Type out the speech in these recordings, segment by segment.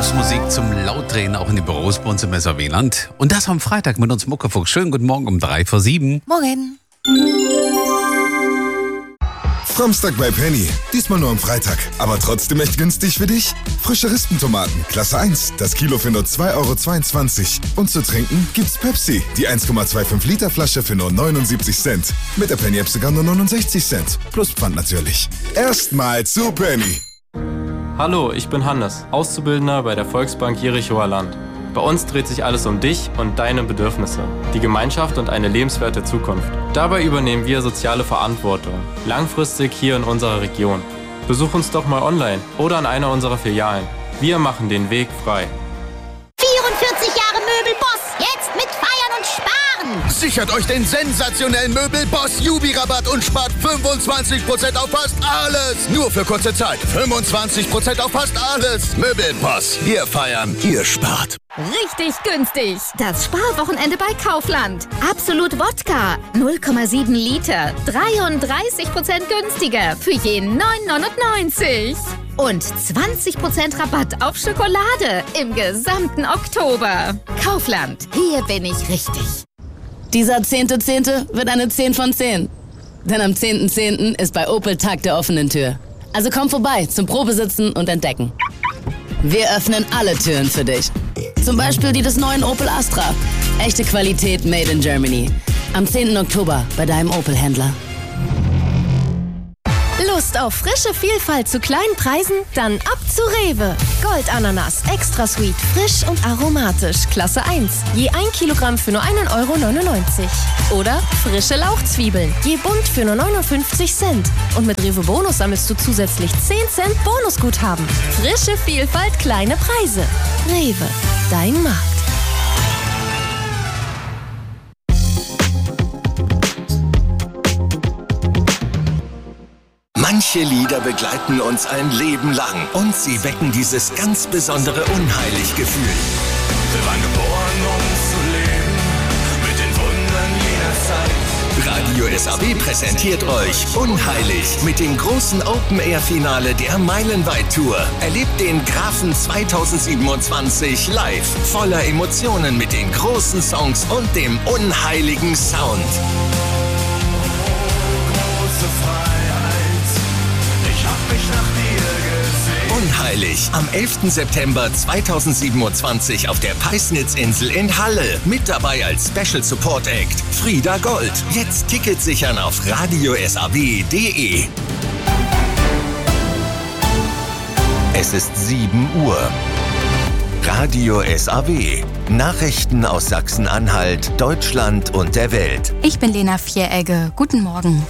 Musik zum Lautdrehen auch in die Büros bei uns im SAW-Land. Und das am Freitag mit uns Muckefuchs. Schönen guten Morgen um 6:03. Morgen. Samstag bei Penny. Diesmal nur am Freitag. Aber trotzdem echt günstig für dich? Frische Rispentomaten, Klasse 1. Das Kilo für nur 2,22 €. Und zu trinken gibt's Pepsi. Die 1,25 Liter Flasche für nur 79 Cent. Mit der Penny-App sogar nur 69 Cent. Plus Pfand natürlich. Erstmal zu Penny. Hallo, ich bin Hannes, Auszubildender bei der Volksbank Jerichower Land. Bei uns dreht sich alles um dich und deine Bedürfnisse, die Gemeinschaft und eine lebenswerte Zukunft. Dabei übernehmen wir soziale Verantwortung, langfristig hier in unserer Region. Besuch uns doch mal online oder an einer unserer Filialen. Wir machen den Weg frei. 44 Jahre Möbelboss, jetzt mit Feiern und Sparen. Sichert euch den sensationellen Möbelboss Jubi-Rabatt und spart 25% auf fast alles. Nur für kurze Zeit. 25% auf fast alles. Möbelboss. Wir feiern, ihr spart. Richtig günstig. Das Sparwochenende bei Kaufland. Absolut Wodka. 0,7 Liter. 33% günstiger. Für jeden 9,99 €. Und 20% Rabatt auf Schokolade im gesamten Oktober. Kaufland. Hier bin ich richtig. Dieser 10.10. wird eine 10 von 10. Denn am 10.10. ist bei Opel Tag der offenen Tür. Also komm vorbei zum Probesitzen und Entdecken. Wir öffnen alle Türen für dich. Zum Beispiel die des neuen Opel Astra. Echte Qualität made in Germany. Am 10. Oktober bei deinem Opel-Händler. Lust auf frische Vielfalt zu kleinen Preisen? Dann ab zu Rewe. Goldananas, extra sweet, frisch und aromatisch, Klasse 1. Je 1 Kilogramm für nur 1,99 € Oder frische Lauchzwiebeln, je bunt für nur 59 Cent. Und mit Rewe Bonus sammelst du zusätzlich 10 Cent Bonusguthaben. Frische Vielfalt, kleine Preise. Rewe, dein Markt. Manche Lieder begleiten uns ein Leben lang und sie wecken dieses ganz besondere Unheilig-Gefühl. Wir waren geboren, um zu leben, mit den Wundern jeder Zeit. Radio SAW präsentiert euch Unheilig mit dem großen Open-Air-Finale der Meilenweit-Tour. Erlebt den Grafen 2027 live, voller Emotionen mit den großen Songs und dem unheiligen Sound. Unheilig am 11. September 2027 auf der Peisnitzinsel in Halle. Mit dabei als Special Support Act Frieda Gold. Jetzt Tickets sichern auf radiosaw.de. Es ist 7 Uhr. Radio SAW. Nachrichten aus Sachsen-Anhalt, Deutschland und der Welt. Ich bin Lena Vieregge. Guten Morgen.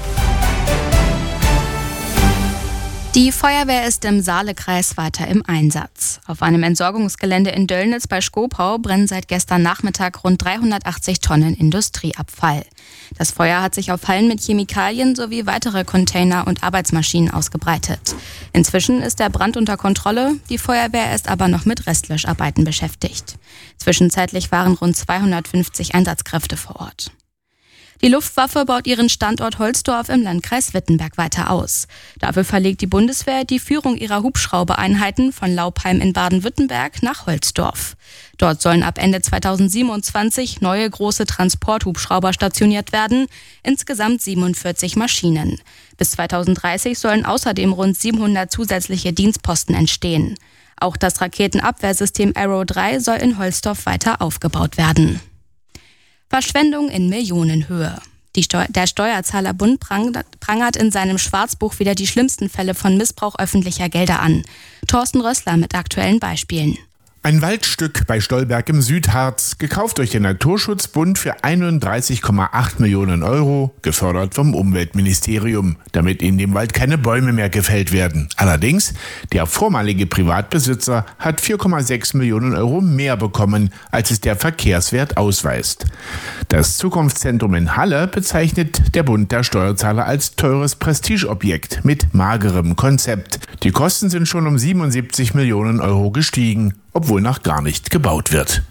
Die Feuerwehr ist im Saalekreis weiter im Einsatz. Auf einem Entsorgungsgelände in Döllnitz bei Schkopau brennen seit gestern Nachmittag rund 380 Tonnen Industrieabfall. Das Feuer hat sich auf Hallen mit Chemikalien sowie weitere Container und Arbeitsmaschinen ausgebreitet. Inzwischen ist der Brand unter Kontrolle, die Feuerwehr ist aber noch mit Restlöscharbeiten beschäftigt. Zwischenzeitlich waren rund 250 Einsatzkräfte vor Ort. Die Luftwaffe baut ihren Standort Holzdorf im Landkreis Wittenberg weiter aus. Dafür verlegt die Bundeswehr die Führung ihrer Hubschraubereinheiten von Laupheim in Baden-Württemberg nach Holzdorf. Dort sollen ab Ende 2027 neue große Transporthubschrauber stationiert werden, insgesamt 47 Maschinen. Bis 2030 sollen außerdem rund 700 zusätzliche Dienstposten entstehen. Auch das Raketenabwehrsystem Arrow 3 soll in Holzdorf weiter aufgebaut werden. Verschwendung in Millionenhöhe. Der Steuerzahlerbund prangert in seinem Schwarzbuch wieder die schlimmsten Fälle von Missbrauch öffentlicher Gelder an. Thorsten Rössler mit aktuellen Beispielen. Ein Waldstück bei Stolberg im Südharz, gekauft durch den Naturschutzbund für 31,8 Millionen €, gefördert vom Umweltministerium, damit in dem Wald keine Bäume mehr gefällt werden. Allerdings, der vormalige Privatbesitzer hat 4,6 Millionen € mehr bekommen, als es der Verkehrswert ausweist. Das Zukunftszentrum in Halle bezeichnet der Bund der Steuerzahler als teures Prestigeobjekt mit magerem Konzept. Die Kosten sind schon um 77 Millionen € gestiegen, obwohl noch gar nicht gebaut wird.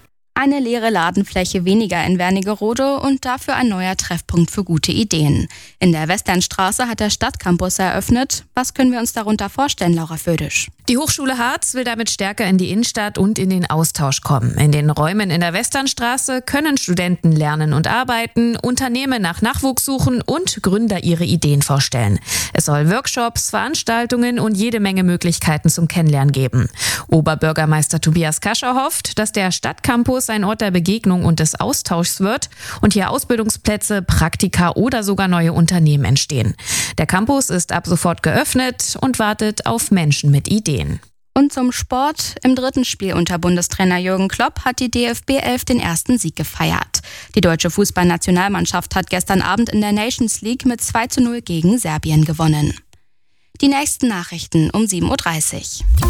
Eine leere Ladenfläche weniger in Wernigerode und dafür ein neuer Treffpunkt für gute Ideen. In der Westernstraße hat der Stadtcampus eröffnet. Was können wir uns darunter vorstellen, Laura Födisch? Die Hochschule Harz will damit stärker in die Innenstadt und in den Austausch kommen. In den Räumen in der Westernstraße können Studenten lernen und arbeiten, Unternehmen nach Nachwuchs suchen und Gründer ihre Ideen vorstellen. Es soll Workshops, Veranstaltungen und jede Menge Möglichkeiten zum Kennenlernen geben. Oberbürgermeister Tobias Kascher hofft, dass der Stadtcampus ein Ort der Begegnung und des Austauschs wird und hier Ausbildungsplätze, Praktika oder sogar neue Unternehmen entstehen. Der Campus ist ab sofort geöffnet und wartet auf Menschen mit Ideen. Und zum Sport. Im 3. Spiel unter Bundestrainer Jürgen Klopp hat die DFB 11 den ersten Sieg gefeiert. Die deutsche Fußballnationalmannschaft hat gestern Abend in der Nations League mit 2:0 gegen Serbien gewonnen. Die nächsten Nachrichten um 7:30 Uhr.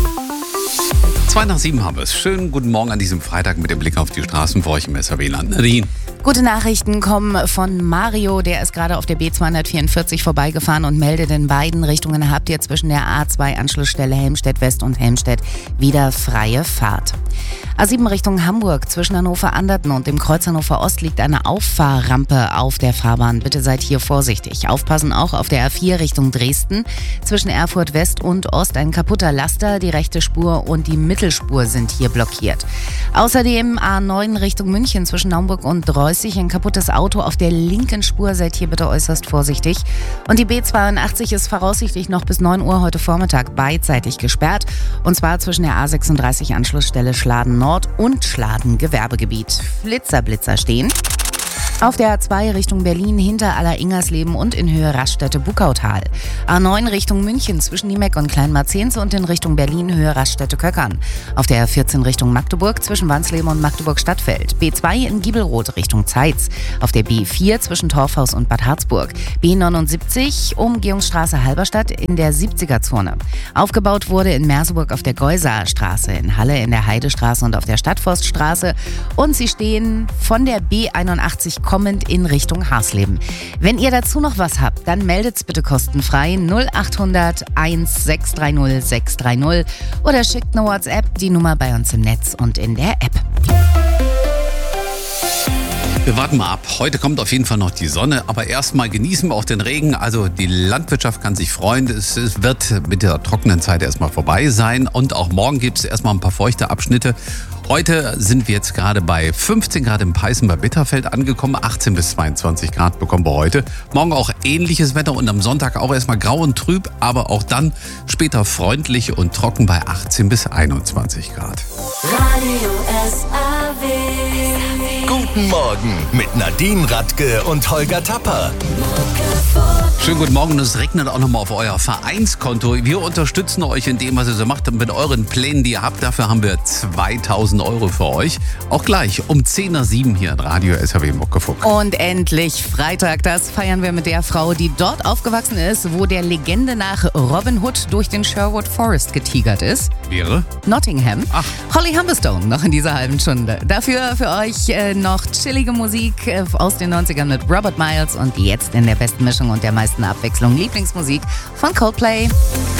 7:02 haben wir es. Schönen guten Morgen an diesem Freitag mit dem Blick auf die Straßen für euch im SRW-Land. Nadine. Gute Nachrichten kommen von Mario, der ist gerade auf der B244 vorbeigefahren und meldet, in beiden Richtungen habt ihr zwischen der A2-Anschlussstelle Helmstedt West und Helmstedt wieder freie Fahrt. A7 Richtung Hamburg, zwischen Hannover-Anderten und dem Kreuz Hannover Ost liegt eine Auffahrrampe auf der Fahrbahn. Bitte seid hier vorsichtig. Aufpassen auch auf der A4 Richtung Dresden. Zwischen Erfurt West und Ost ein kaputter Laster, die rechte Spur und die Mittelspur sind hier blockiert. Außerdem A9 Richtung München zwischen Naumburg und Dreußig ein kaputtes Auto auf der linken Spur. Seid hier bitte äußerst vorsichtig. Und die B82 ist voraussichtlich noch bis 9 Uhr heute Vormittag beidseitig gesperrt. Und zwar zwischen der A36 Anschlussstelle Schladen Nord und Schladen Gewerbegebiet. Blitzer stehen. Auf der A2 Richtung Berlin hinter Aller-Ingersleben und in Höhe Raststätte-Buckautal. A9 Richtung München zwischen Niemeck und Kleinmarzenze und in Richtung Berlin Höhe Raststätte-Köckern. Auf der A14 Richtung Magdeburg zwischen Wansleben und Magdeburg-Stadtfeld. B2 in Giebelroth Richtung Zeitz. Auf der B4 zwischen Torfhaus und Bad Harzburg. B79 Umgehungsstraße Halberstadt in der 70er-Zone. Aufgebaut wurde in Merseburg auf der Geusaer Straße, in Halle in der Heidestraße und auf der Stadtforststraße. Und sie stehen von der B81 kommend in Richtung Harsleben. Wenn ihr dazu noch was habt, dann meldet's bitte kostenfrei 0800 1630 630 oder schickt eine WhatsApp, die Nummer bei uns im Netz und in der App. Wir warten mal ab. Heute kommt auf jeden Fall noch die Sonne, aber erstmal genießen wir auch den Regen. Also die Landwirtschaft kann sich freuen. Es wird mit der trockenen Zeit erstmal vorbei sein und auch morgen gibt es erstmal ein paar feuchte Abschnitte. Heute sind wir jetzt gerade bei 15 Grad im Peißen bei Bitterfeld angekommen. 18 bis 22 Grad bekommen wir heute. Morgen auch ähnliches Wetter und am Sonntag auch erstmal grau und trüb, aber auch dann später freundlich und trocken bei 18 bis 21 Grad. Radio SRW. Guten Morgen mit Nadine Radke und Holger Tapper. Schönen guten Morgen, es regnet auch nochmal auf euer Vereinskonto. Wir unterstützen euch in dem, was ihr so macht, mit euren Plänen, die ihr habt. Dafür haben wir 2.000 € für euch. Auch gleich um 10:07 hier in Radio SRW Muckefuck. Und endlich Freitag, das feiern wir mit der Frau, die dort aufgewachsen ist, wo der Legende nach Robin Hood durch den Sherwood Forest getigert ist. Wäre? Nottingham. Ach. Holly Humberstone noch in dieser halben Stunde. Dafür für euch noch chillige Musik aus den 90ern mit Robert Miles und jetzt in der besten Mischung und der meisten Abwechslung Lieblingsmusik von Coldplay.